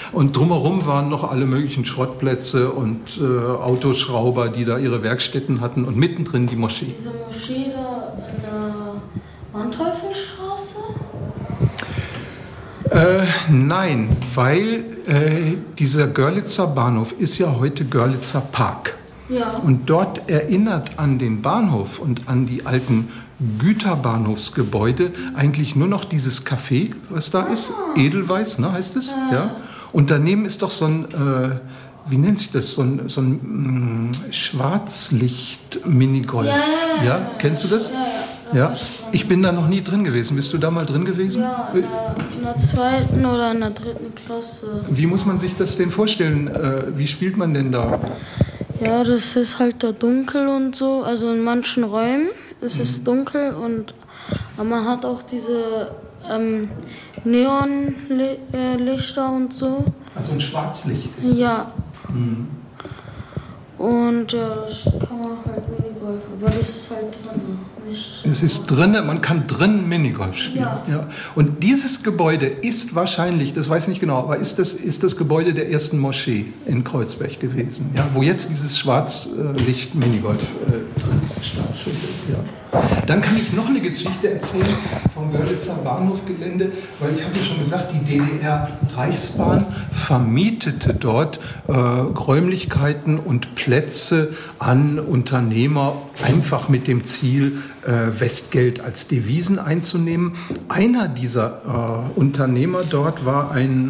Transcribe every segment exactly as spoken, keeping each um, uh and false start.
Und drumherum waren noch alle möglichen Schrottplätze und äh, Autoschrauber, die da ihre Werkstätten hatten und mittendrin die Moschee. Diese Moschee da in der Manteufelstraße? Äh, nein, weil äh, dieser Görlitzer Bahnhof ist ja heute Görlitzer Park. Ja. Und dort erinnert an den Bahnhof und an die alten Güterbahnhofsgebäude eigentlich nur noch dieses Café, was da ah. ist. Edelweiß, ne, heißt es? Ja. ja. Und daneben ist doch so ein, äh, wie nennt sich das, so ein, so ein mh, Schwarzlicht-Minigolf. Ja, ja, ja, ja, ja, kennst du das? Ja, ja. Ja, ich bin da noch nie drin gewesen. Bist du da mal drin gewesen? Ja, in der, in der zweiten oder in der dritten Klasse. Wie muss man sich das denn vorstellen? Äh, wie spielt man denn da? Ja, das ist halt da dunkel und so. Also in manchen Räumen ist es dunkel und aber man hat auch diese ähm, Neonlichter und so. Also ein Schwarzlicht ist ja. das? Mhm. Und ja, das kann man halt Minigolf, aber das ist halt drin. Es ist drinnen, man kann drinnen Minigolf spielen. Ja. Ja. Und dieses Gebäude ist wahrscheinlich, das weiß ich nicht genau, aber ist das, ist das Gebäude der ersten Moschee in Kreuzberg gewesen, ja, wo jetzt dieses Schwarzlicht-Minigolf äh, drin stattfindet. Ja. Dann kann ich noch eine Geschichte erzählen vom Görlitzer Bahnhofgelände, weil ich habe ja schon gesagt, die D D R-Reichsbahn vermietete dort äh, Räumlichkeiten und Plätze an Unternehmer, einfach mit dem Ziel, äh, Westgeld als Devisen einzunehmen. Einer dieser äh, Unternehmer dort war ein,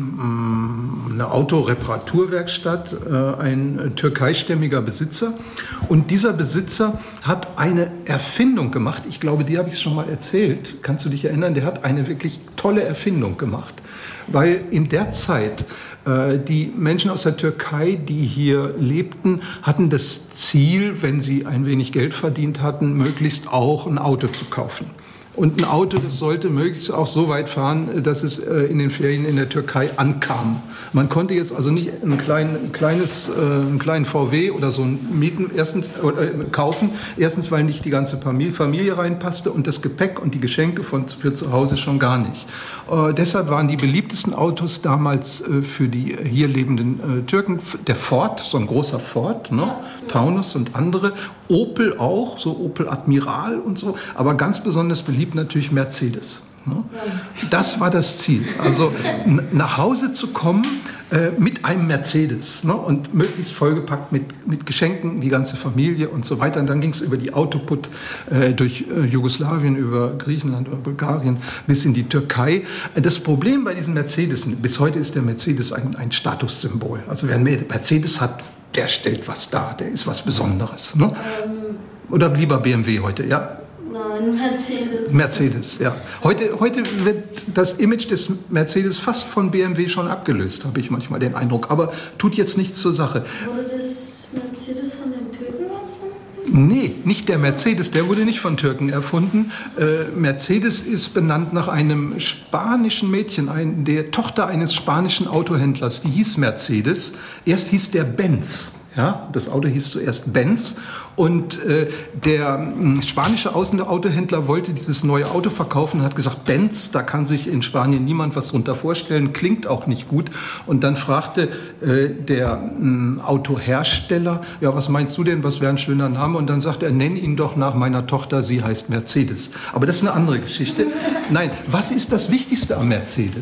mh, eine Autoreparaturwerkstatt, äh, ein türkeistämmiger Besitzer. Und dieser Besitzer hat eine Erfindung gemacht. Ich glaube, die habe ich schon mal erzählt. Kannst du dich erinnern? Der hat eine wirklich tolle Erfindung gemacht. Weil in der Zeit äh, die Menschen aus der Türkei, die hier lebten, hatten das Ziel, wenn sie ein wenig Geld verdient hatten, möglichst auch ein Auto zu kaufen. Und ein Auto, das sollte möglichst auch so weit fahren, dass es in den Ferien in der Türkei ankam. Man konnte jetzt also nicht ein, klein, ein kleines, einen kleinen V W oder so ein Mieten erstens, äh, kaufen. Erstens, weil nicht die ganze Familie, Familie reinpasste und das Gepäck und die Geschenke von, für zu Hause schon gar nicht. Äh, deshalb waren die beliebtesten Autos damals äh, für die hier lebenden äh, Türken der Ford, so ein großer Ford, ne? Taunus und andere. Opel auch, so Opel Admiral und so. Aber ganz besonders beliebt natürlich Mercedes. Ne? Das war das Ziel. Also n- nach Hause zu kommen äh, mit einem Mercedes, ne? Und möglichst vollgepackt mit, mit Geschenken, die ganze Familie und so weiter. Und dann ging es über die Autoput äh, durch äh, Jugoslawien, über Griechenland, über Bulgarien bis in die Türkei. Das Problem bei diesen Mercedes, bis heute ist der Mercedes ein, ein Statussymbol. Also wer einen Mercedes hat, der stellt was dar, der ist was Besonderes. Ne? Ähm, Oder lieber B M W heute, ja? Nein, Mercedes. Mercedes, ja. Heute, heute wird das Image des Mercedes fast von B M W schon abgelöst, habe ich manchmal den Eindruck. Aber tut jetzt nichts zur Sache. Wurde das Mercedes von den Türken erfunden? Nee, nicht der Mercedes, der wurde nicht von Türken erfunden. Äh, Mercedes ist benannt nach einem spanischen Mädchen, ein, der Tochter eines spanischen Autohändlers, die hieß Mercedes. Erst hieß der Benz. Ja, das Auto hieß zuerst Benz und äh, der mh, spanische Außenautohändler wollte dieses neue Auto verkaufen und hat gesagt, Benz, da kann sich in Spanien niemand was drunter vorstellen, klingt auch nicht gut. Und dann fragte äh, der mh, Autohersteller, ja, was meinst du denn, was wäre ein schöner Name? Und dann sagte er, nenn ihn doch nach meiner Tochter, sie heißt Mercedes. Aber das ist eine andere Geschichte. Nein, was ist das Wichtigste am Mercedes?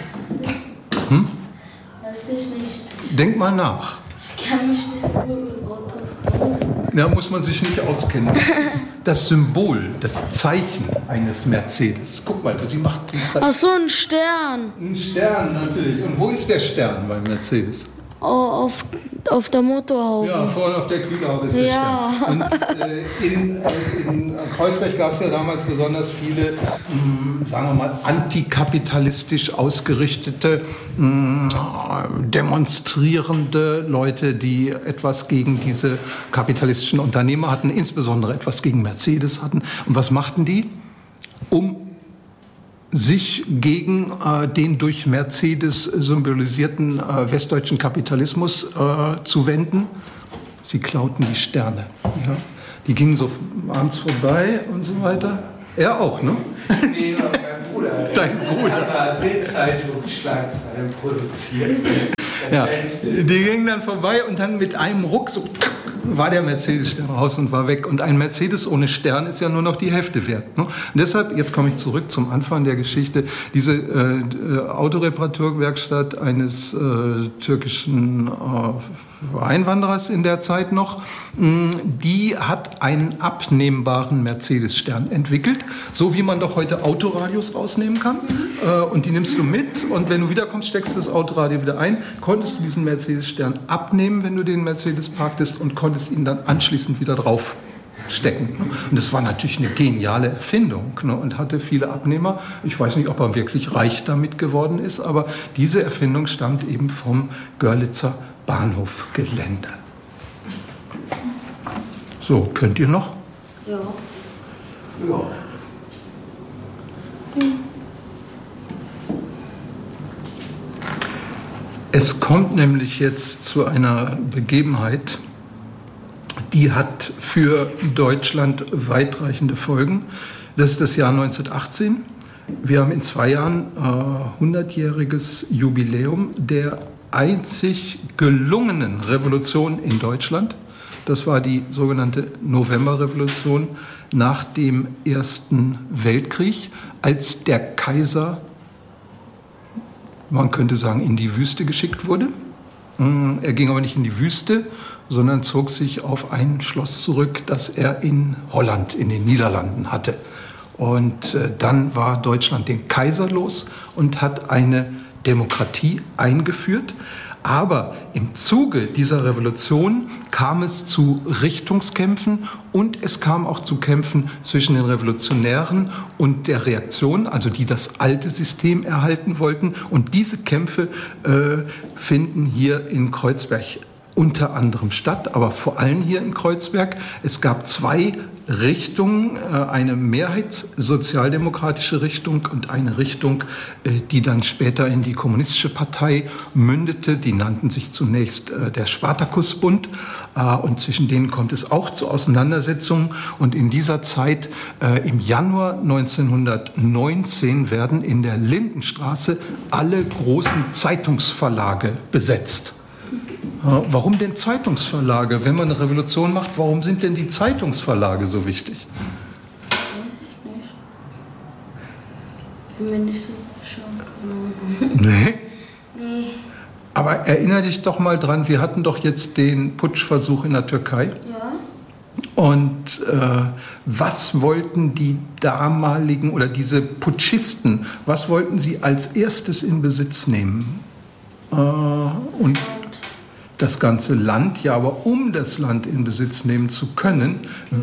Hm? Weiß ich nicht. Denk mal nach. Ich kenne mich nicht so gut mit Autos aus. Da muss man sich nicht auskennen. Das ist das Symbol, das Zeichen eines Mercedes. Guck mal, sie macht... Ach so, ein Stern. Ein Stern natürlich. Und wo ist der Stern beim Mercedes? Oh, auf, auf der Motorhaube. Ja, vorne auf der Kühlhaube ist der Ja. Stern. Und äh, in, äh, in Kreuzberg gab es ja damals besonders viele, mh, sagen wir mal, antikapitalistisch ausgerichtete, mh, demonstrierende Leute, die etwas gegen diese kapitalistischen Unternehmer hatten, insbesondere etwas gegen Mercedes hatten. Und was machten die? Um sich gegen äh, den durch Mercedes symbolisierten äh, westdeutschen Kapitalismus äh, zu wenden. Sie klauten die Sterne. Ja. Die gingen so abends vorbei und so weiter. Er auch, ne? Nee, mein Bruder. Dein Bruder. Ich habe Bild-Zeitungsschlagzeilen produziert. Ja, die gingen dann vorbei und dann mit einem Ruck so war der Mercedes-Stern raus und war weg. Und ein Mercedes ohne Stern ist ja nur noch die Hälfte wert. Ne? Und deshalb, jetzt komme ich zurück zum Anfang der Geschichte, diese äh, Autoreparaturwerkstatt eines äh, türkischen äh, Einwanderers in der Zeit noch, mh, die hat einen abnehmbaren Mercedes-Stern entwickelt, so wie man doch heute Autoradios rausnehmen kann. Äh, und die nimmst du mit und wenn du wiederkommst, steckst du das Autoradio wieder ein, konntest du diesen Mercedes-Stern abnehmen, wenn du den Mercedes parktest und konntest ihn dann anschließend wieder drauf stecken. Und das war natürlich eine geniale Erfindung und hatte viele Abnehmer. Ich weiß nicht, ob er wirklich reich damit geworden ist, aber diese Erfindung stammt eben vom Görlitzer Bahnhofgelände. So, könnt ihr noch? Ja. Ja. Es kommt nämlich jetzt zu einer Begebenheit, die hat für Deutschland weitreichende Folgen. Das ist das Jahr neunzehnhundertachtzehn. Wir haben in zwei Jahren äh, hundertjähriges Jubiläum der einzig gelungenen Revolution in Deutschland. Das war die sogenannte Novemberrevolution nach dem Ersten Weltkrieg, als der Kaiser, man könnte sagen, in die Wüste geschickt wurde. Er ging aber nicht in die Wüste, sondern zog sich auf ein Schloss zurück, das er in Holland, in den Niederlanden hatte. Und dann war Deutschland den Kaiser los und hat eine Demokratie eingeführt. Aber im Zuge dieser Revolution kam es zu Richtungskämpfen und es kam auch zu Kämpfen zwischen den Revolutionären und der Reaktion, also die das alte System erhalten wollten. Und diese Kämpfe äh, finden hier in Kreuzberg unter anderem statt, aber vor allem hier in Kreuzberg. Es gab zwei Richtungen, eine mehrheitssozialdemokratische Richtung und eine Richtung, die dann später in die kommunistische Partei mündete. Die nannten sich zunächst der Spartakusbund und zwischen denen kommt es auch zu Auseinandersetzungen. Und in dieser Zeit, im Januar neunzehnhundertneunzehn, werden in der Lindenstraße alle großen Zeitungsverlage besetzt. Warum denn Zeitungsverlage? Wenn man eine Revolution macht, warum sind denn die Zeitungsverlage so wichtig? Weiß ich nicht. Bin mir nicht so sicher. Nee? Nee. Aber erinnere dich doch mal dran, wir hatten doch jetzt den Putschversuch in der Türkei. Ja. Und äh, was wollten die damaligen oder diese Putschisten, was wollten sie als erstes in Besitz nehmen? Äh, und das ganze Land, ja, aber um das Land in Besitz nehmen zu können,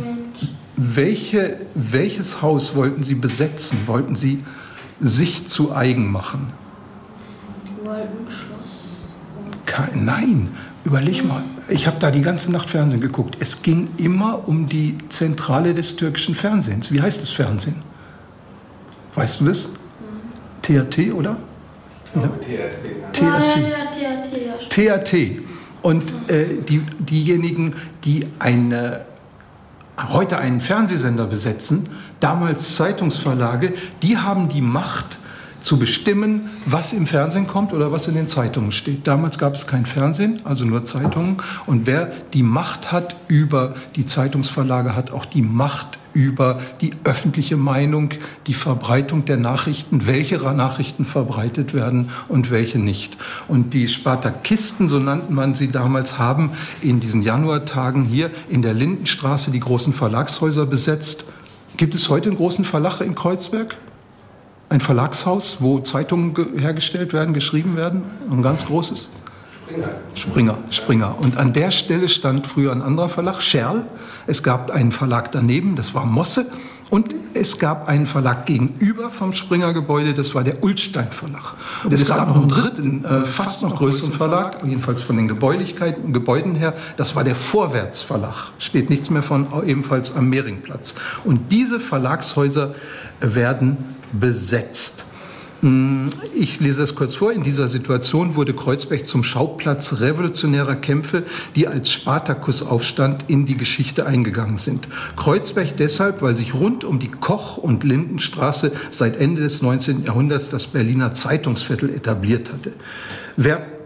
welche, welches Haus wollten Sie besetzen? Wollten Sie sich zu eigen machen? Die wollten Schloss. Kein, nein, überleg mal. Ich habe da die ganze Nacht Fernsehen geguckt. Es ging immer um die Zentrale des türkischen Fernsehens. Wie heißt das Fernsehen? Weißt du das? Mhm. T R T, oder? Ja. T R T. Ja, ja, ja, T R T, ja. T R T. Und äh, die, diejenigen, die eine, heute einen Fernsehsender besetzen, damals Zeitungsverlage, die haben die Macht zu bestimmen, was im Fernsehen kommt oder was in den Zeitungen steht. Damals gab es kein Fernsehen, also nur Zeitungen. Und wer die Macht hat über die Zeitungsverlage, hat auch die Macht über die öffentliche Meinung, die Verbreitung der Nachrichten, welche Nachrichten verbreitet werden und welche nicht. Und die Spartakisten, so nannte man sie damals, haben in diesen Januartagen hier in der Lindenstraße die großen Verlagshäuser besetzt. Gibt es heute einen großen Verlag in Kreuzberg? Ein Verlagshaus, wo Zeitungen hergestellt werden, geschrieben werden? Ein ganz großes? Springer. Springer, Springer. Und an der Stelle stand früher ein anderer Verlag, Scherl. Es gab einen Verlag daneben, das war Mosse. Und es gab einen Verlag gegenüber vom Springer-Gebäude, das war der Ullstein Verlag. Und es gab noch einen dritten, äh, fast noch größeren Verlag, jedenfalls von den Gebäulichkeiten, Gebäuden her, das war der Vorwärts Verlag. Steht nichts mehr von, ebenfalls am Mehringplatz. Und diese Verlagshäuser werden besetzt. Ich lese das kurz vor. In dieser Situation wurde Kreuzberg zum Schauplatz revolutionärer Kämpfe, die als Spartakusaufstand in die Geschichte eingegangen sind. Kreuzberg deshalb, weil sich rund um die Koch- und Lindenstraße seit Ende des neunzehnten Jahrhunderts das Berliner Zeitungsviertel etabliert hatte. Wer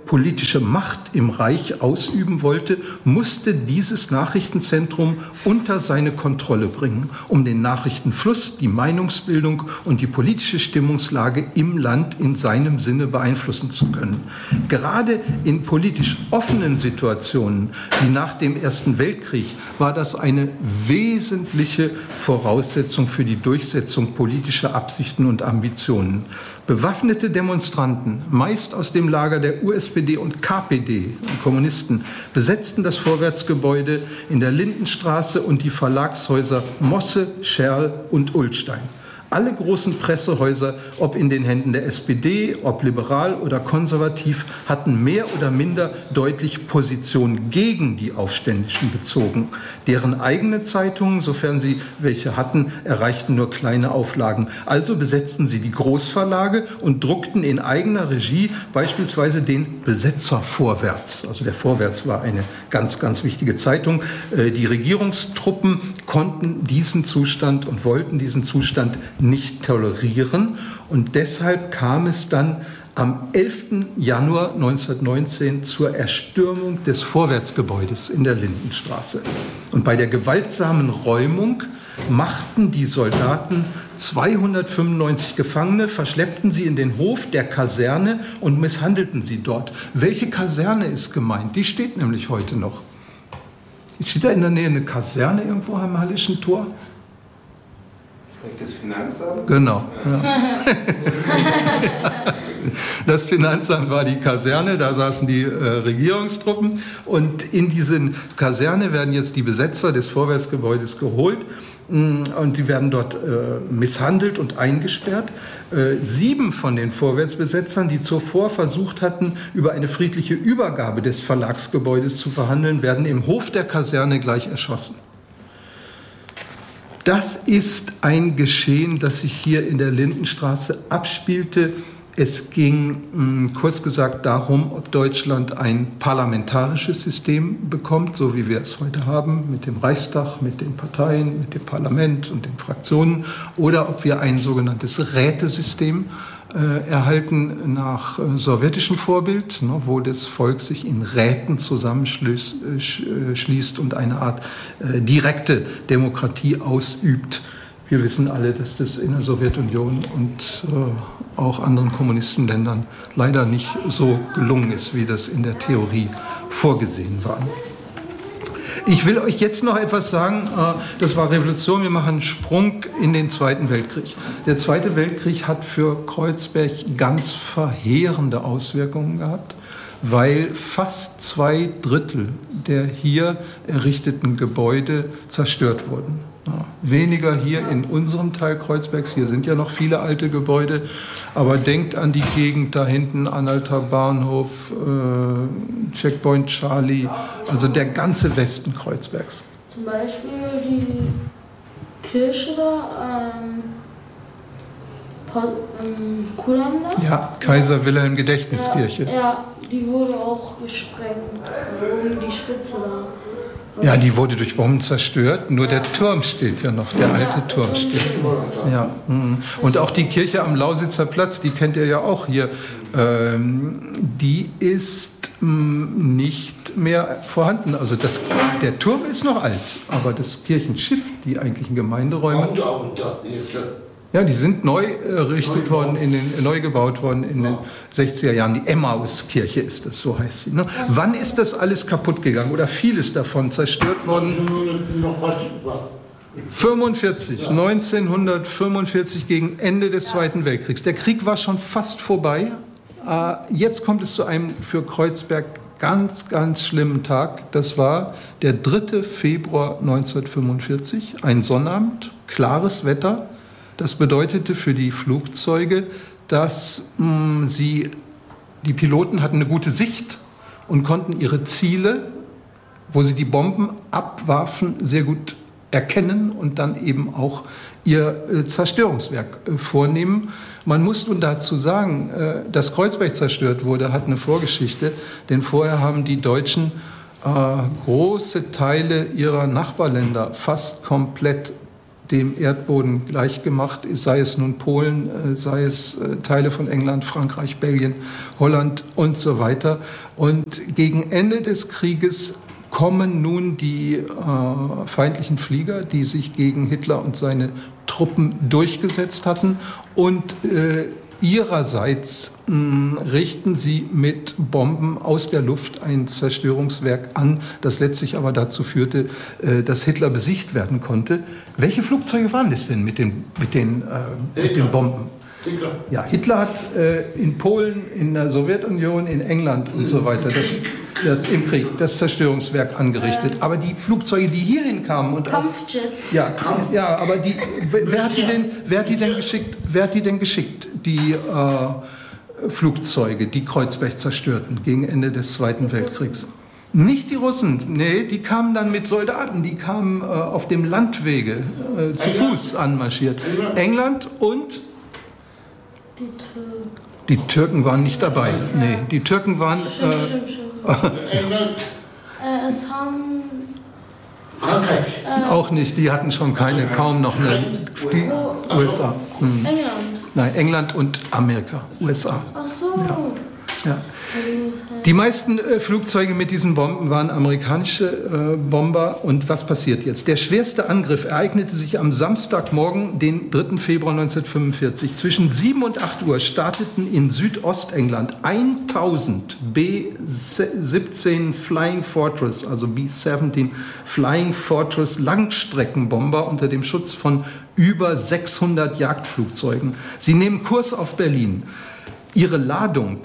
politische Macht im Reich ausüben wollte, musste dieses Nachrichtenzentrum unter seine Kontrolle bringen, um den Nachrichtenfluss, die Meinungsbildung und die politische Stimmungslage im Land in seinem Sinne beeinflussen zu können. Gerade in politisch offenen Situationen wie nach dem Ersten Weltkrieg war das eine wesentliche Voraussetzung für die Durchsetzung politischer Absichten und Ambitionen. Bewaffnete Demonstranten, meist aus dem Lager der U S P D und K P D, Kommunisten, besetzten das Vorwärtsgebäude in der Lindenstraße und die Verlagshäuser Mosse, Scherl und Ullstein. Alle großen Pressehäuser, ob in den Händen der S P D, ob liberal oder konservativ, hatten mehr oder minder deutlich Position gegen die Aufständischen bezogen. Deren eigene Zeitungen, sofern sie welche hatten, erreichten nur kleine Auflagen. Also besetzten sie die Großverlage und druckten in eigener Regie beispielsweise den Besetzer Vorwärts. Also der Vorwärts war eine ganz, ganz wichtige Zeitung. Die Regierungstruppen konnten diesen Zustand und wollten diesen Zustand nicht tolerieren, und deshalb kam es dann am elften Januar neunzehnhundertneunzehn zur Erstürmung des Vorwärtsgebäudes in der Lindenstraße. Und bei der gewaltsamen Räumung machten die Soldaten zweihundertfünfundneunzig Gefangene, verschleppten sie in den Hof der Kaserne und misshandelten sie dort. Welche Kaserne ist gemeint? Die steht nämlich heute noch. Steht da in der Nähe eine Kaserne irgendwo am Hallischen Tor? Das Finanzamt? Genau. Ja. Das Finanzamt war die Kaserne, da saßen die äh, Regierungstruppen, und in diesen Kaserne werden jetzt die Besetzer des Vorwärtsgebäudes geholt, mh, und die werden dort äh, misshandelt und eingesperrt. Äh, sieben von den Vorwärtsbesetzern, die zuvor versucht hatten, über eine friedliche Übergabe des Verlagsgebäudes zu verhandeln, werden im Hof der Kaserne gleich erschossen. Das ist ein Geschehen, das sich hier in der Lindenstraße abspielte. Es ging, kurz gesagt, darum, ob Deutschland ein parlamentarisches System bekommt, so wie wir es heute haben, mit dem Reichstag, mit den Parteien, mit dem Parlament und den Fraktionen, oder ob wir ein sogenanntes Rätesystem äh, erhalten nach äh, sowjetischem Vorbild, ne, wo das Volk sich in Räten zusammenschließt äh, und eine Art äh, direkte Demokratie ausübt. Wir wissen alle, dass das in der Sowjetunion und äh, auch anderen Kommunistenländern leider nicht so gelungen ist, wie das in der Theorie vorgesehen war. Ich will euch jetzt noch etwas sagen, äh, das war Revolution, wir machen einen Sprung in den Zweiten Weltkrieg. Der Zweite Weltkrieg hat für Kreuzberg ganz verheerende Auswirkungen gehabt, weil fast zwei Drittel der hier errichteten Gebäude zerstört wurden. Ja, weniger hier in unserem Teil Kreuzbergs, hier sind ja noch viele alte Gebäude, aber denkt an die Gegend da hinten, Anhalter Bahnhof, äh, Checkpoint Charlie, also der ganze Westen Kreuzbergs. Zum Beispiel die Kirche da, ähm, Paul, ähm, Kudamm da? Ja, Kaiser Wilhelm Gedächtniskirche. Ja, ja, die wurde auch gesprengt, um die Spitze da. Ja, die wurde durch Bomben zerstört, nur der Turm steht ja noch, der alte Turm steht. Ja. Und auch die Kirche am Lausitzer Platz, die kennt ihr ja auch hier, die ist nicht mehr vorhanden. Also das, der Turm ist noch alt, aber das Kirchenschiff, die eigentlichen Gemeinderäume, ja, die sind neu errichtet worden, in den, neu gebaut worden in den sechziger Jahren. Die Emmauskirche ist das, so heißt sie. Ne? Wann ist das alles kaputt gegangen oder vieles davon zerstört worden? fünfundvierzig, neunzehnhundertfünfundvierzig, gegen Ende des Zweiten Weltkriegs. Der Krieg war schon fast vorbei. Jetzt kommt es zu einem für Kreuzberg ganz, ganz schlimmen Tag. Das war der dritte Februar neunzehnhundertfünfundvierzig, ein Sonnabend, klares Wetter. Das bedeutete für die Flugzeuge, dass mh, sie, die Piloten hatten eine gute Sicht und konnten ihre Ziele, wo sie die Bomben abwarfen, sehr gut erkennen und dann eben auch ihr äh, Zerstörungswerk äh, vornehmen. Man muss nun dazu sagen, äh, dass Kreuzberg zerstört wurde, hat eine Vorgeschichte, denn vorher haben die Deutschen äh, große Teile ihrer Nachbarländer fast komplett dem Erdboden gleichgemacht, sei es nun Polen, sei es Teile von England, Frankreich, Belgien, Holland und so weiter. Und gegen Ende des Krieges kommen nun die äh, feindlichen Flieger, die sich gegen Hitler und seine Truppen durchgesetzt hatten, und äh, ihrerseits mh, richten sie mit Bomben aus der Luft ein Zerstörungswerk an, das letztlich aber dazu führte, äh, dass Hitler besiegt werden konnte. Welche Flugzeuge waren das denn mit den, mit den, äh, mit den Bomben? Hitler. Ja, Hitler hat äh, in Polen, in der Sowjetunion, in England und so weiter das, das im Krieg das Zerstörungswerk angerichtet. Aber die Flugzeuge, die hierhin kamen und Kampfjets. Auf, ja, ja, aber die, wer hat die denn, wer hat die denn geschickt? Wer hat die denn geschickt? Die äh, Flugzeuge, die Kreuzberg zerstörten gegen Ende des Zweiten Weltkriegs. Nicht die Russen, nee, die kamen dann mit Soldaten, die kamen äh, auf dem Landwege äh, zu Fuß anmarschiert. England und Die Türken. Die Türken waren nicht dabei. Nee, die Türken waren. Stimmt, äh, stimmt, stimmt. äh, es haben. Frankreich. Äh, auch nicht, die hatten schon keine, kaum noch eine. Die U S A. Hm. England. Nein, England und Amerika, U S A. Ach so. Ja. Ja. Die meisten äh, Flugzeuge mit diesen Bomben waren amerikanische äh, Bomber. Und was passiert jetzt? Der schwerste Angriff ereignete sich am Samstagmorgen, den dritten Februar neunzehnhundertfünfundvierzig. Zwischen sieben und acht Uhr starteten in Südostengland tausend B siebzehn Flying Fortress, also B siebzehn Flying Fortress Langstreckenbomber unter dem Schutz von über sechshundert Jagdflugzeugen. Sie nehmen Kurs auf Berlin. Ihre Ladung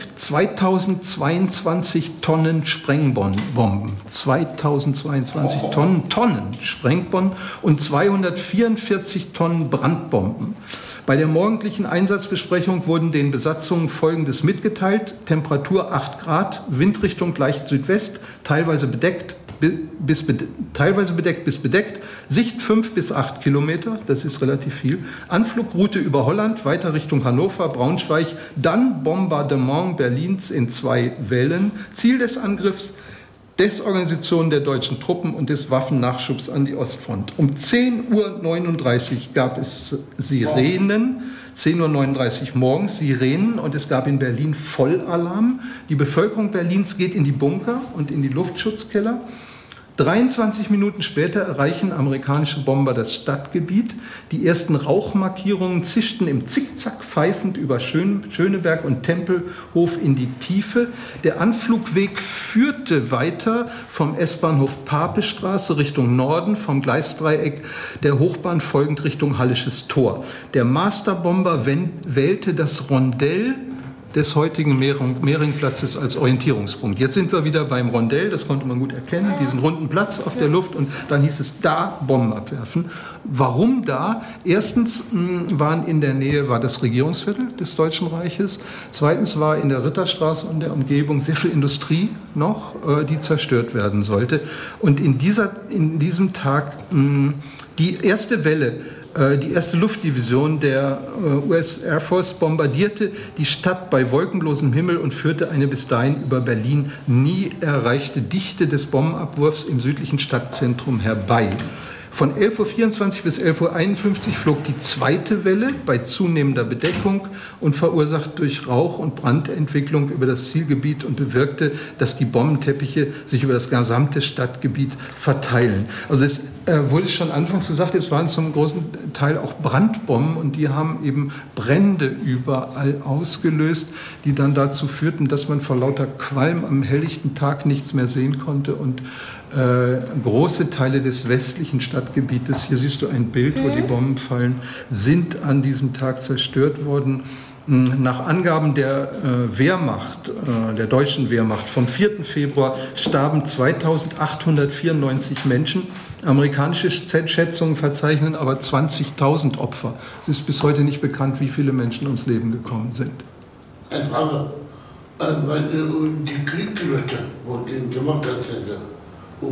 zweitausendzweiundzwanzig Tonnen Sprengbomben, zweitausendzweiundzwanzig Tonnen, Tonnen Sprengbomben und zweihundertvierundvierzig Tonnen Brandbomben. Bei der morgendlichen Einsatzbesprechung wurden den Besatzungen Folgendes mitgeteilt: Temperatur acht Grad, Windrichtung leicht Südwest, teilweise bedeckt, bis bedeckt, teilweise bedeckt bis bedeckt, Sicht fünf bis acht Kilometer, das ist relativ viel, Anflugroute über Holland, weiter Richtung Hannover, Braunschweig, dann Bombardement Berlins in zwei Wellen, Ziel des Angriffs, Desorganisation der deutschen Truppen und des Waffennachschubs an die Ostfront. Um zehn Uhr neununddreißig gab es Sirenen, zehn Uhr neununddreißig morgens Sirenen, und es gab in Berlin Vollalarm. Die Bevölkerung Berlins geht in die Bunker und in die Luftschutzkeller. dreiundzwanzig Minuten später erreichen amerikanische Bomber das Stadtgebiet. Die ersten Rauchmarkierungen zischten im Zickzack pfeifend über Schöneberg und Tempelhof in die Tiefe. Der Anflugweg führte weiter vom S-Bahnhof Papestraße Richtung Norden, vom Gleisdreieck der Hochbahn folgend Richtung Hallisches Tor. Der Masterbomber wählte das Rondell des heutigen Mehringplatzes als Orientierungspunkt. Jetzt sind wir wieder beim Rondell, das konnte man gut erkennen, diesen runden Platz auf der Luft, und dann hieß es da Bomben abwerfen. Warum da? Erstens mh, waren in der Nähe war das Regierungsviertel des Deutschen Reiches. Zweitens war in der Ritterstraße und der Umgebung sehr viel Industrie noch, äh, die zerstört werden sollte. Und in, dieser, in diesem Tag mh, die erste Welle, die erste Luftdivision der U S Air Force bombardierte die Stadt bei wolkenlosem Himmel und führte eine bis dahin über Berlin nie erreichte Dichte des Bombenabwurfs im südlichen Stadtzentrum herbei. Von elf Uhr vierundzwanzig bis elf Uhr einundfünfzig flog die zweite Welle bei zunehmender Bedeckung und verursacht durch Rauch- und Brandentwicklung über das Zielgebiet und bewirkte, dass die Bombenteppiche sich über das gesamte Stadtgebiet verteilen. Also es äh, wurde schon anfangs gesagt, es waren zum großen Teil auch Brandbomben, und die haben eben Brände überall ausgelöst, die dann dazu führten, dass man vor lauter Qualm am helllichten Tag nichts mehr sehen konnte, und Äh, große Teile des westlichen Stadtgebietes, hier siehst du ein Bild, wo die Bomben fallen, sind an diesem Tag zerstört worden. Nach Angaben der äh, Wehrmacht, äh, der deutschen Wehrmacht, vom vierten Februar starben zweitausendachthundertvierundneunzig Menschen. Amerikanische Schätzungen verzeichnen aber zwanzigtausend Opfer. Es ist bis heute nicht bekannt, wie viele Menschen ums Leben gekommen sind. Eine Frage, weil die Kriegsleute, wo die gemacht hat, Wo,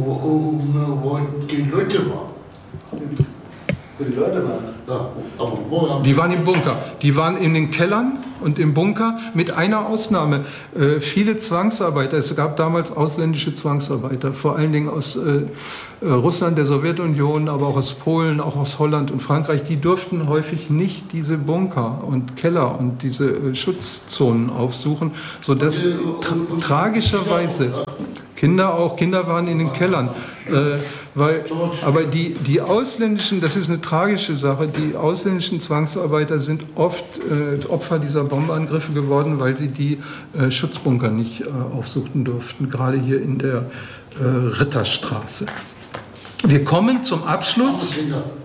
wo die Leute waren. Wo die Leute waren? Ja, aber wo die waren im Bunker. Die waren in den Kellern und im Bunker, mit einer Ausnahme. Äh, viele Zwangsarbeiter, es gab damals ausländische Zwangsarbeiter, vor allen Dingen aus äh, Russland, der Sowjetunion, aber auch aus Polen, auch aus Holland und Frankreich, die durften häufig nicht diese Bunker und Keller und diese äh, Schutzzonen aufsuchen, sodass tra tragischerweise Kinder auch, Kinder waren in den Kellern, äh, weil, aber die, die ausländischen, das ist eine tragische Sache, die ausländischen Zwangsarbeiter sind oft äh, Opfer dieser Bombenangriffe geworden, weil sie die äh, Schutzbunker nicht äh, aufsuchen durften, gerade hier in der äh, Ritterstraße. Wir kommen zum Abschluss.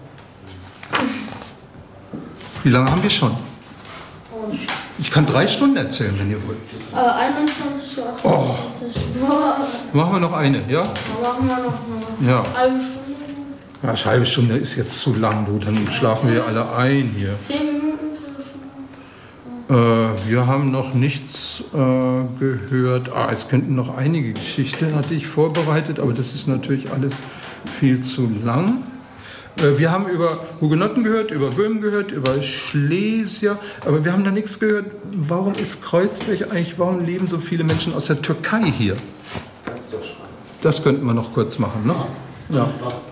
Wie lange haben wir schon? Ich kann drei Stunden erzählen, wenn ihr wollt. Äh, einundzwanzig Uhr achtundzwanzig. Oh. Machen wir noch eine, ja? Dann machen wir noch eine ja. halbe Stunde. Ja, eine halbe Stunde ist jetzt zu lang, du. Dann schlafen wir alle ein hier. Zehn Minuten, Viertelstunde. Äh, wir haben noch nichts äh, gehört. Ah, es könnten noch einige Geschichten, hatte ich vorbereitet, aber das ist natürlich alles viel zu lang. Wir haben über Hugenotten gehört, über Böhmen gehört, über Schlesier, aber wir haben da nichts gehört. Warum ist Kreuzberg eigentlich, warum leben so viele Menschen aus der Türkei hier? Das könnten wir noch kurz machen, ne? Ja.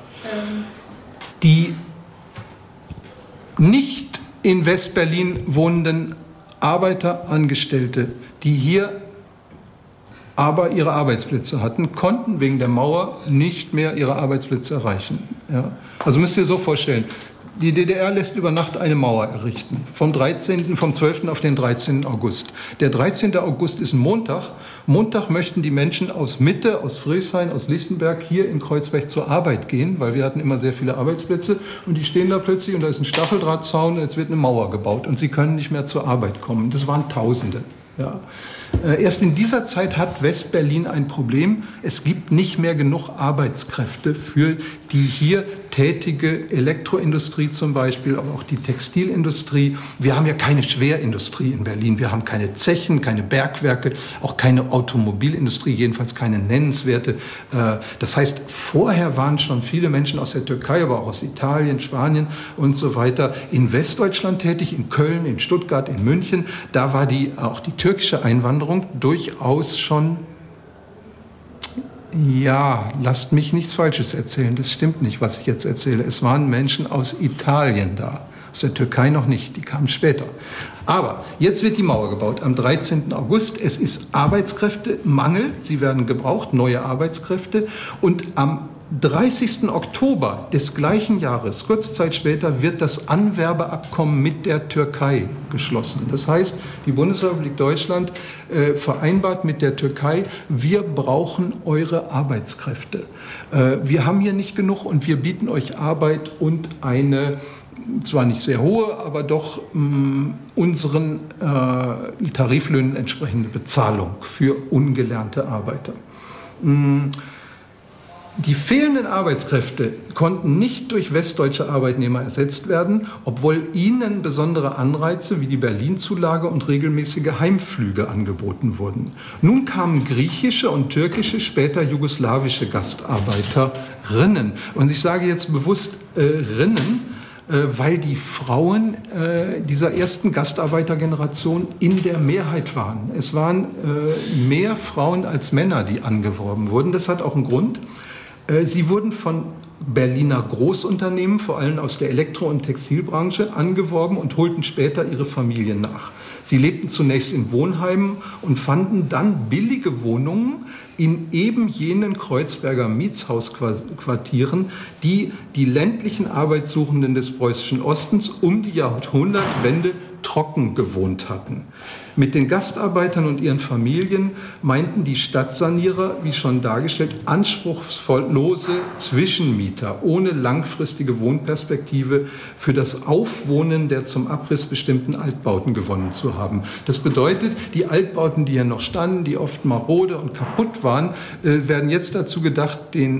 Die nicht in West-Berlin wohnenden Arbeiter, Angestellte, die hier aber ihre Arbeitsplätze hatten, konnten wegen der Mauer nicht mehr ihre Arbeitsplätze erreichen. Ja. Also müsst ihr so vorstellen, die D D R lässt über Nacht eine Mauer errichten, vom dreizehnten, vom zwölften auf den dreizehnten August. Der dreizehnte August ist ein Montag. Montag möchten die Menschen aus Mitte, aus Frieshain, aus Lichtenberg hier in Kreuzberg zur Arbeit gehen, weil wir hatten immer sehr viele Arbeitsplätze und die stehen da plötzlich und da ist ein Stacheldrahtzaun und jetzt wird eine Mauer gebaut und sie können nicht mehr zur Arbeit kommen. Das waren Tausende. Ja. Erst in dieser Zeit hat West-Berlin ein Problem. Es gibt nicht mehr genug Arbeitskräfte für die hier tätige Elektroindustrie zum Beispiel, aber auch die Textilindustrie. Wir haben ja keine Schwerindustrie in Berlin. Wir haben keine Zechen, keine Bergwerke, auch keine Automobilindustrie, jedenfalls keine nennenswerte. Das heißt, vorher waren schon viele Menschen aus der Türkei, aber auch aus Italien, Spanien und so weiter in Westdeutschland tätig, in Köln, in Stuttgart, in München. Da war die, auch die türkische Einwanderung durchaus schon, ja, lasst mich nichts Falsches erzählen, das stimmt nicht, was ich jetzt erzähle. Es waren Menschen aus Italien da, aus der Türkei noch nicht, die kamen später. Aber jetzt wird die Mauer gebaut am dreizehnten August. Es ist Arbeitskräftemangel, sie werden gebraucht, neue Arbeitskräfte. Und am dreißigsten Oktober des gleichen Jahres, kurze Zeit später, wird das Anwerbeabkommen mit der Türkei geschlossen. Das heißt, die Bundesrepublik Deutschland äh, vereinbart mit der Türkei, wir brauchen eure Arbeitskräfte. Äh, wir haben hier nicht genug und wir bieten euch Arbeit und eine, zwar nicht sehr hohe, aber doch mh, unseren äh, Tariflöhnen entsprechende Bezahlung für ungelernte Arbeiter. Mh, Die fehlenden Arbeitskräfte konnten nicht durch westdeutsche Arbeitnehmer ersetzt werden, obwohl ihnen besondere Anreize wie die Berlin-Zulage und regelmäßige Heimflüge angeboten wurden. Nun kamen griechische und türkische, später jugoslawische Gastarbeiterinnen. Und ich sage jetzt bewusst äh, Rinnen, äh, weil die Frauen äh, dieser ersten Gastarbeitergeneration in der Mehrheit waren. Es waren äh, mehr Frauen als Männer, die angeworben wurden. Das hat auch einen Grund. Sie wurden von Berliner Großunternehmen, vor allem aus der Elektro- und Textilbranche, angeworben und holten später ihre Familien nach. Sie lebten zunächst in Wohnheimen und fanden dann billige Wohnungen in eben jenen Kreuzberger Mietshausquartieren, die die ländlichen Arbeitssuchenden des preußischen Ostens um die Jahrhundertwende trocken gewohnt hatten. Mit den Gastarbeitern und ihren Familien meinten die Stadtsanierer, wie schon dargestellt, anspruchslose Zwischenmieter ohne langfristige Wohnperspektive für das Aufwohnen der zum Abriss bestimmten Altbauten gewonnen zu haben. Das bedeutet, die Altbauten, die hier noch standen, die oft marode und kaputt waren, werden jetzt dazu gedacht, den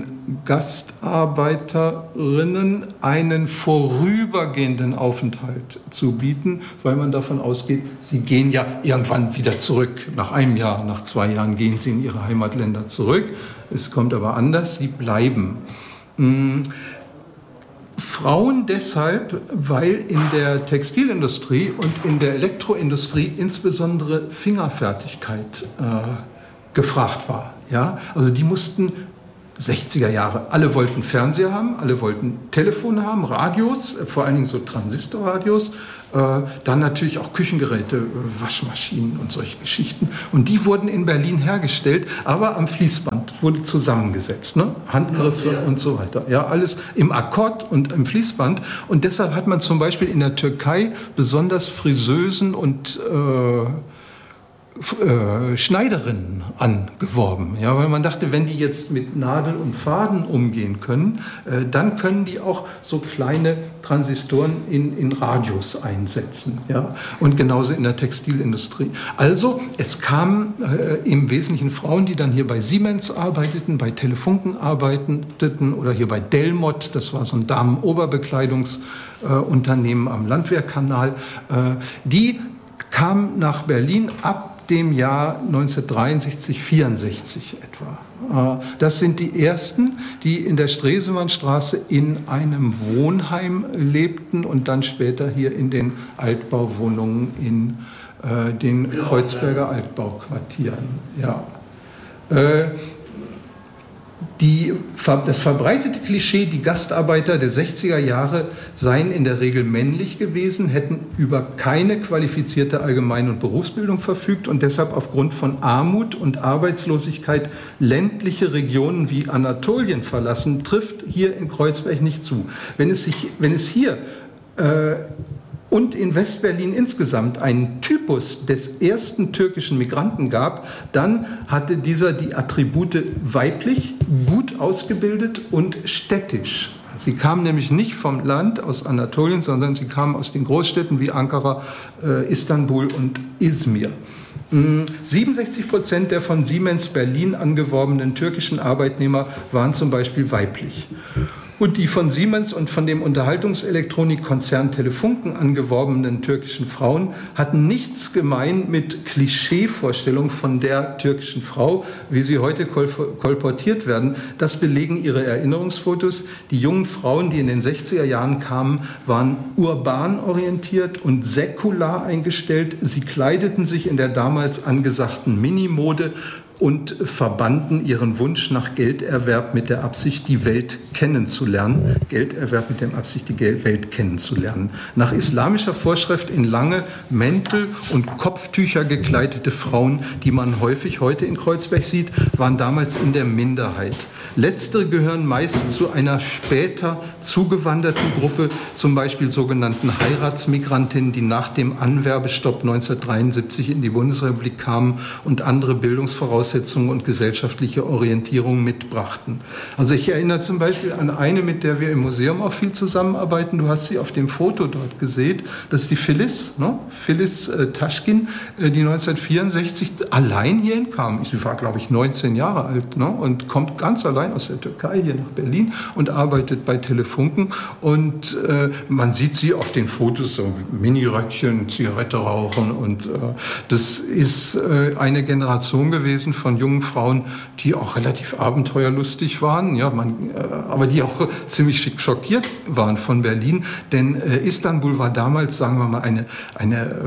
Gastarbeiterinnen einen vorübergehenden Aufenthalt zu bieten, weil man davon ausgeht, sie gehen ja irgendwann wieder zurück. Nach einem Jahr, nach zwei Jahren gehen sie in ihre Heimatländer zurück. Es kommt aber anders, sie bleiben. Frauen deshalb, weil in der Textilindustrie und in der Elektroindustrie insbesondere Fingerfertigkeit äh, gefragt war. Ja? Also die mussten sechziger Jahre, alle wollten Fernseher haben, alle wollten Telefone haben, Radios, vor allen Dingen so Transistorradios, äh, dann natürlich auch Küchengeräte, Waschmaschinen und solche Geschichten. Und die wurden in Berlin hergestellt, aber am Fließband, wurde zusammengesetzt, ne? Handgriffe ja. und so weiter. Ja, alles im Akkord und im Fließband. Und deshalb hat man zum Beispiel in der Türkei besonders Friseusen und äh, Schneiderinnen angeworben, ja, weil man dachte, wenn die jetzt mit Nadel und Faden umgehen können, äh, dann können die auch so kleine Transistoren in, in Radios einsetzen, ja, und genauso in der Textilindustrie. Also es kamen äh, im Wesentlichen Frauen, die dann hier bei Siemens arbeiteten, bei Telefunken arbeiteten oder hier bei Delmot, das war so ein Damen-Oberbekleidungsunternehmen äh, am Landwehrkanal, äh, die kamen nach Berlin ab dem Jahr neunzehnhundertdreiundsechzig, vierundsechzig etwa. Das sind die ersten, die in der Stresemannstraße in einem Wohnheim lebten und dann später hier in den Altbauwohnungen in äh, den Kreuzberger Altbauquartieren. Ja. Äh, Die, das verbreitete Klischee, die Gastarbeiter der sechziger Jahre seien in der Regel männlich gewesen, hätten über keine qualifizierte Allgemein- und Berufsbildung verfügt und deshalb aufgrund von Armut und Arbeitslosigkeit ländliche Regionen wie Anatolien verlassen, trifft hier in Kreuzberg nicht zu. Wenn es, sich, wenn es hier äh, und in Westberlin insgesamt einen Typus des ersten türkischen Migranten gab, dann hatte dieser die Attribute weiblich, gut ausgebildet und städtisch. Sie kamen nämlich nicht vom Land aus Anatolien, sondern sie kamen aus den Großstädten wie Ankara, äh, Istanbul und Izmir. siebenundsechzig Prozent der von Siemens Berlin angeworbenen türkischen Arbeitnehmer waren zum Beispiel weiblich. Und die von Siemens und von dem Unterhaltungselektronikkonzern Telefunken angeworbenen türkischen Frauen hatten nichts gemein mit Klischeevorstellungen von der türkischen Frau, wie sie heute kolportiert werden. Das belegen ihre Erinnerungsfotos. Die jungen Frauen, die in den sechziger Jahren kamen, waren urban orientiert und säkular eingestellt. Sie kleideten sich in der damals angesagten Minimode und verbanden ihren Wunsch nach Gelderwerb mit der Absicht, die Welt kennenzulernen. Gelderwerb mit der Absicht, die Welt kennenzulernen. Nach islamischer Vorschrift in lange Mäntel und Kopftücher gekleidete Frauen, die man häufig heute in Kreuzberg sieht, waren damals in der Minderheit. Letztere gehören meist zu einer später zugewanderten Gruppe, zum Beispiel sogenannten Heiratsmigrantinnen, die nach dem Anwerbestopp neunzehnhundertdreiundsiebzig in die Bundesrepublik kamen und andere Bildungsvoraussetzungen und gesellschaftliche Orientierung mitbrachten. Also ich erinnere zum Beispiel an eine, mit der wir im Museum auch viel zusammenarbeiten. Du hast sie auf dem Foto dort gesehen. Das ist die Phyllis, ne? Phyllis äh, Taschkin, äh, die neunzehnhundertvierundsechzig allein hierhin kam. Sie war, glaube ich, neunzehn Jahre alt, ne? Und kommt ganz allein aus der Türkei hier nach Berlin und arbeitet bei Telefunken. Und äh, man sieht sie auf den Fotos so Miniröckchen, Zigarette rauchen. Und äh, das ist äh, eine Generation gewesen von jungen Frauen, die auch relativ abenteuerlustig waren, ja, man, äh, aber die auch ziemlich schick schockiert waren von Berlin, denn äh, Istanbul war damals, sagen wir mal, eine, eine äh,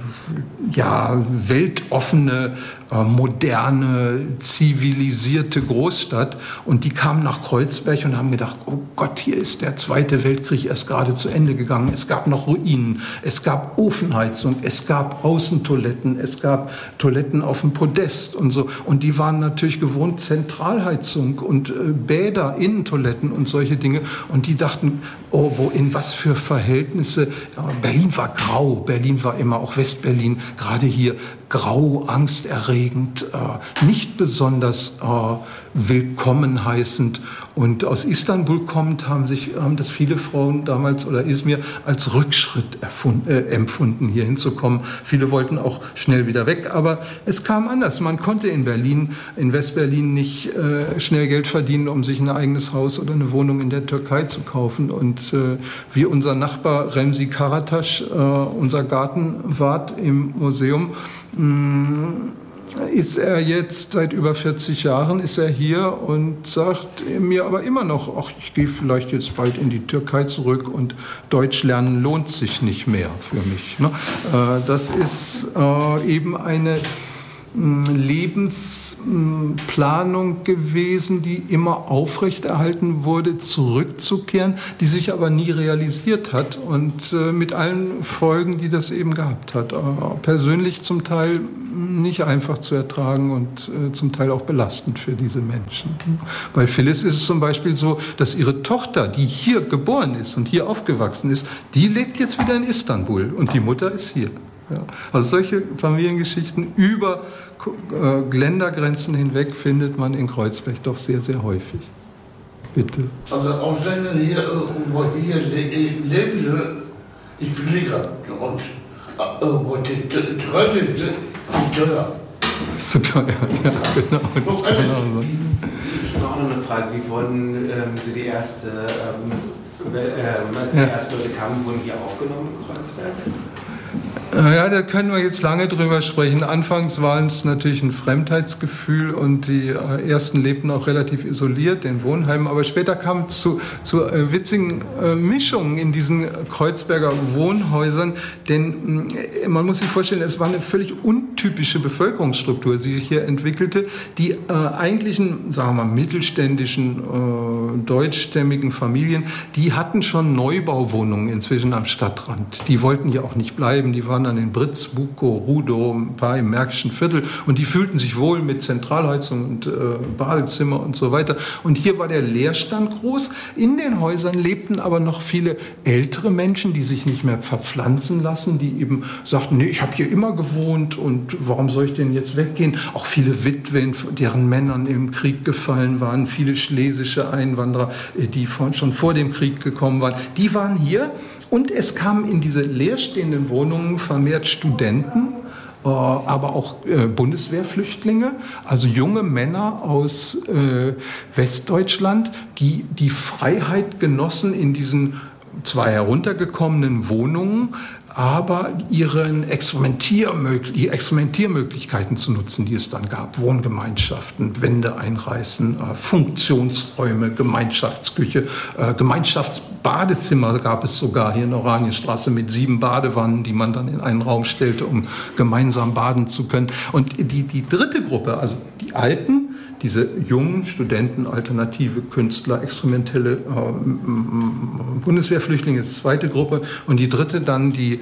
ja, weltoffene, äh, moderne, zivilisierte Großstadt und die kamen nach Kreuzberg und haben gedacht, oh Gott, hier ist der Zweite Weltkrieg erst gerade zu Ende gegangen, es gab noch Ruinen, es gab Ofenheizung, es gab Außentoiletten, es gab Toiletten auf dem Podest und so. Und die waren natürlich gewohnt Zentralheizung und äh, Bäder, Innentoiletten und solche Dinge. Und die dachten, oh, wo, in was für Verhältnisse. Ja, Berlin war grau, Berlin war immer, auch Westberlin, gerade hier grau, angsterregend, äh, nicht besonders äh, willkommen heißend. Und aus Istanbul kommend haben, sich, haben das viele Frauen damals oder Izmir als Rückschritt erfunden, äh, empfunden, hier hinzukommen. Viele wollten auch schnell wieder weg, aber es kam anders. Man konnte in Berlin, in Westberlin nicht äh, schnell Geld verdienen, um sich ein eigenes Haus oder eine Wohnung in der Türkei zu kaufen. Und äh, wie unser Nachbar Remzi Karataş, äh, unser Gartenwart im Museum, mh, ist er jetzt seit über vierzig Jahren ist er hier und sagt mir aber immer noch, ach, ich gehe vielleicht jetzt bald in die Türkei zurück und Deutsch lernen lohnt sich nicht mehr für mich. Ne? Das ist eben eine Lebensplanung gewesen, die immer aufrechterhalten wurde, zurückzukehren, die sich aber nie realisiert hat und äh, mit allen Folgen, die das eben gehabt hat. Äh, persönlich zum Teil nicht einfach zu ertragen und äh, zum Teil auch belastend für diese Menschen. Bei Phyllis ist es zum Beispiel so, dass ihre Tochter, die hier geboren ist und hier aufgewachsen ist, die lebt jetzt wieder in Istanbul und die Mutter ist hier. Ja, also solche Familiengeschichten über äh, Ländergrenzen hinweg findet man in Kreuzberg doch sehr, sehr häufig. Bitte. Also Ausländer hier, wo hier leben, ist billiger für uns. Wo die teuer sind, ist teuer. Zu teuer, ja, genau. Das kann auch sein. Ich habe auch noch eine Frage. Wie wurden ähm, Sie die erste, ähm, äh, als die ja. ersten Leute kamen, wurden die aufgenommen in Kreuzberg? Ja, da können wir jetzt lange drüber sprechen. Anfangs war es natürlich ein Fremdheitsgefühl und die Ersten lebten auch relativ isoliert in Wohnheimen. Aber später kam es zu, zu äh, witzigen äh, Mischungen in diesen Kreuzberger Wohnhäusern. Denn äh, man muss sich vorstellen, es war eine völlig untypische Bevölkerungsstruktur, die sich hier entwickelte. Die äh, eigentlichen, sagen wir mal, mittelständischen, äh, deutschstämmigen Familien, die hatten schon Neubauwohnungen inzwischen am Stadtrand. Die wollten hier auch nicht bleiben. Die waren dann in Britz, Bukow, Rudow, ein paar im Märkischen Viertel und die fühlten sich wohl mit Zentralheizung und äh, Badezimmer und so weiter. Und hier war der Leerstand groß. In den Häusern lebten aber noch viele ältere Menschen, die sich nicht mehr verpflanzen lassen, die eben sagten, nee, ich habe hier immer gewohnt und warum soll ich denn jetzt weggehen? Auch viele Witwen, deren Männern im Krieg gefallen waren, viele schlesische Einwanderer, die von, schon vor dem Krieg gekommen waren, die waren hier. Und es kamen in diese leerstehenden Wohnungen vermehrt Studenten, äh, aber auch äh, Bundeswehrflüchtlinge, also junge Männer aus äh, Westdeutschland, die die Freiheit genossen in diesen zwar heruntergekommenen Wohnungen, aber ihren Experimentiermöglich- die Experimentiermöglichkeiten zu nutzen, die es dann gab. Wohngemeinschaften, Wände einreißen, äh, Funktionsräume, Gemeinschaftsküche, äh, Gemeinschaftsbadezimmer gab es sogar hier in der Oranienstraße mit sieben Badewannen, die man dann in einen Raum stellte, um gemeinsam baden zu können. Und die, die dritte Gruppe, also die Alten, diese jungen Studenten, alternative Künstler, experimentelle äh, Bundeswehrflüchtlinge ist die zweite Gruppe. Und die dritte dann die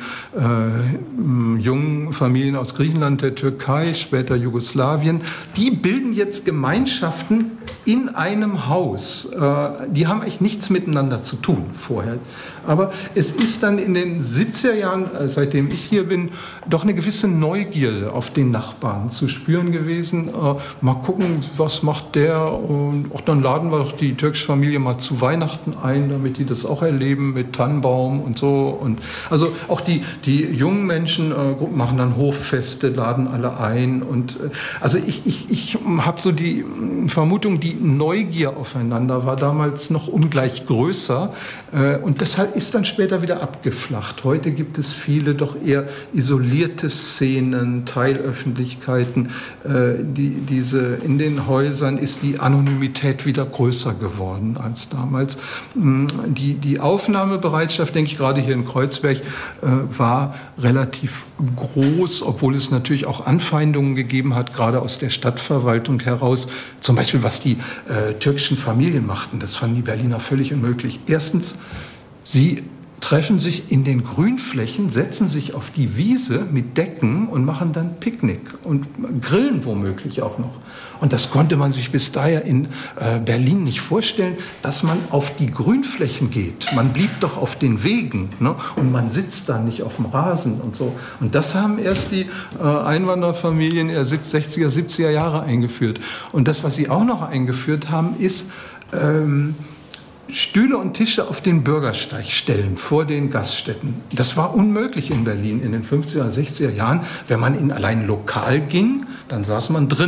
äh, jungen Familien aus Griechenland, der Türkei, später Jugoslawien. Die bilden jetzt Gemeinschaften in einem Haus. Äh, die haben eigentlich nichts miteinander zu tun vorher. Aber es ist dann in den siebziger Jahren, äh, seitdem ich hier bin, doch eine gewisse Neugierde auf den Nachbarn zu spüren gewesen. Äh, mal gucken, was macht der? Und auch dann laden wir doch die türkische Familie mal zu Weihnachten ein, damit die das auch erleben mit Tannenbaum und so. Und also auch die, die jungen Menschen äh, machen dann Hoffeste, laden alle ein. Und äh, also ich, ich, ich habe so die Vermutung, die Neugier aufeinander war damals noch ungleich größer. Äh, und deshalb ist dann später wieder abgeflacht. Heute gibt es viele doch eher isolierte Szenen, Teilöffentlichkeiten, äh, die diese in den Häusern ist die Anonymität wieder größer geworden als damals. Die, die Aufnahmebereitschaft, denke ich, gerade hier in Kreuzberg, äh, war relativ groß, obwohl es natürlich auch Anfeindungen gegeben hat, gerade aus der Stadtverwaltung heraus. Zum Beispiel, was die äh, türkischen Familien machten, das fanden die Berliner völlig unmöglich. Erstens, sie treffen sich in den Grünflächen, setzen sich auf die Wiese mit Decken und machen dann Picknick und grillen womöglich auch noch. Und das konnte man sich bis daher in äh, Berlin nicht vorstellen, dass man auf die Grünflächen geht. Man blieb doch auf den Wegen, ne? Und man sitzt da nicht auf dem Rasen und so. Und das haben erst die äh, Einwanderfamilien der sechziger, siebziger Jahre eingeführt. Und das, was sie auch noch eingeführt haben, ist ähm, Stühle und Tische auf den Bürgersteig stellen vor den Gaststätten. Das war unmöglich in Berlin in den fünfziger, sechziger Jahren. Wenn man in allein Lokal ging, dann saß man drin.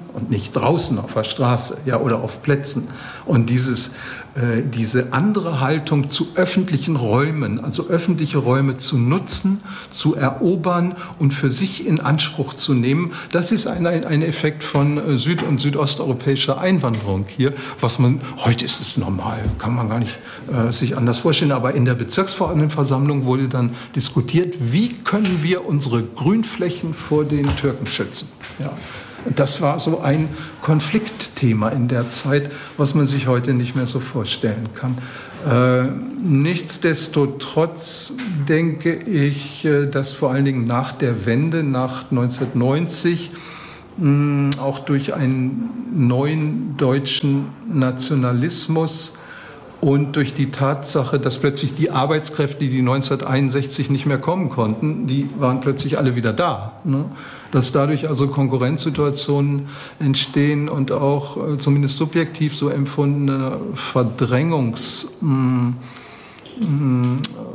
und nicht draußen auf der Straße, ja, oder auf Plätzen. Und dieses, äh, diese andere Haltung zu öffentlichen Räumen, also öffentliche Räume zu nutzen, zu erobern und für sich in Anspruch zu nehmen, das ist ein, ein, ein Effekt von äh, süd- und südosteuropäischer Einwanderung hier, was man, heute ist es normal, kann man gar nicht äh, sich anders vorstellen, aber in der Bezirksverordnetenversammlung wurde dann diskutiert, wie können wir unsere Grünflächen vor den Türken schützen. Ja. Das war so ein Konfliktthema in der Zeit, was man sich heute nicht mehr so vorstellen kann. Äh, nichtsdestotrotz denke ich, dass vor allen Dingen nach der Wende, nach neunzehnhundertneunzig, mh, auch durch einen neuen deutschen Nationalismus und durch die Tatsache, dass plötzlich die Arbeitskräfte, die neunzehnhunderteinundsechzig nicht mehr kommen konnten, die waren plötzlich alle wieder da. Ne? Dass dadurch also Konkurrenzsituationen entstehen und auch äh, zumindest subjektiv so empfundene Verdrängungs, mh, mh,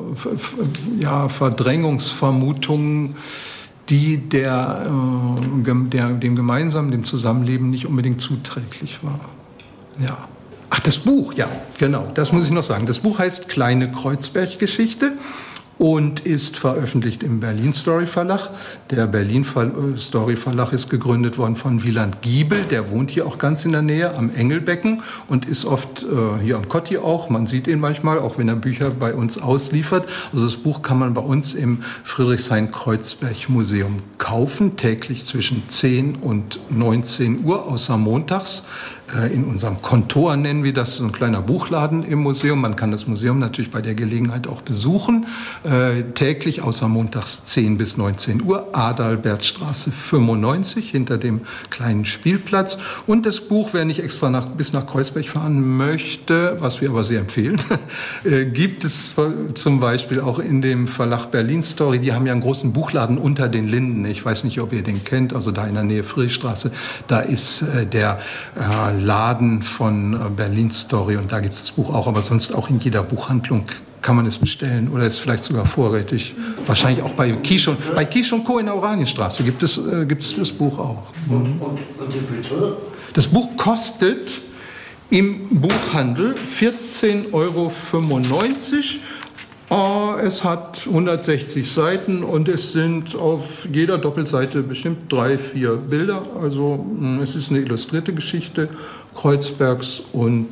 ja, Verdrängungsvermutungen, die der, äh, der, dem gemeinsamen, dem Zusammenleben nicht unbedingt zuträglich war. Ja. Ach, das Buch, ja, genau, das muss ich noch sagen. Das Buch heißt Kleine Kreuzberg-Geschichte und ist veröffentlicht im Berlin Story Verlag. Der Berlin Story Verlag ist gegründet worden von Wieland Giebel, der wohnt hier auch ganz in der Nähe am Engelbecken und ist oft äh, hier am Kotti auch. Man sieht ihn manchmal, auch wenn er Bücher bei uns ausliefert. Also das Buch kann man bei uns im Friedrichshain-Kreuzberg-Museum kaufen, täglich zwischen zehn und neunzehn Uhr, außer montags. In unserem Kontor nennen wir das, so ein kleiner Buchladen im Museum. Man kann das Museum natürlich bei der Gelegenheit auch besuchen. Äh, täglich außer montags zehn bis neunzehn Uhr, Adalbertstraße fünfundneunzig, hinter dem kleinen Spielplatz. Und das Buch, wer nicht extra nach, bis nach Kreuzberg fahren möchte, was wir aber sehr empfehlen, äh, gibt es zum Beispiel auch in dem Verlag Berlin Story. Die haben ja einen großen Buchladen unter den Linden. Ich weiß nicht, ob ihr den kennt, also da in der Nähe Friedrichstraße. Da ist äh, der äh, Laden von Berlin Story und da gibt es das Buch auch, aber sonst auch in jeder Buchhandlung kann man es bestellen oder ist vielleicht sogar vorrätig. Wahrscheinlich auch bei Kiesch und, bei Kiesch und Co. in der Oranienstraße gibt es, äh, gibt es das Buch auch. Mhm. Und, und, und die bitte? Das Buch kostet im Buchhandel vierzehn Euro fünfundneunzig. Es hat hundertsechzig Seiten und es sind auf jeder Doppelseite bestimmt drei, vier Bilder. Also es ist eine illustrierte Geschichte Kreuzbergs und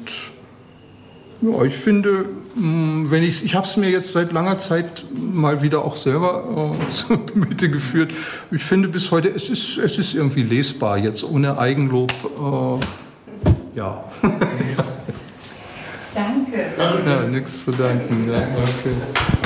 ja, ich finde, wenn ich, ich habe es mir jetzt seit langer Zeit mal wieder auch selber äh, zu Gemüte geführt. Ich finde bis heute, es ist, es ist irgendwie lesbar, jetzt ohne Eigenlob. Äh, ja. Danke. Ja, nichts zu danken. Ja, okay.